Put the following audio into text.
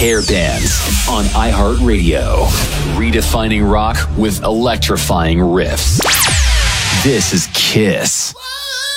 Hair Bands on iHeartRadio. Redefining rock with electrifying riffs. This is Kiss.